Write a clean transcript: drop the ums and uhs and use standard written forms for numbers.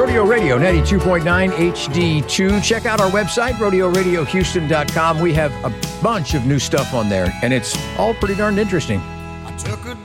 Rodeo Radio 92.9 HD2. Check out our website, rodeoradiohouston.com. We have a bunch of new stuff on there, and it's all pretty darn interesting. I took a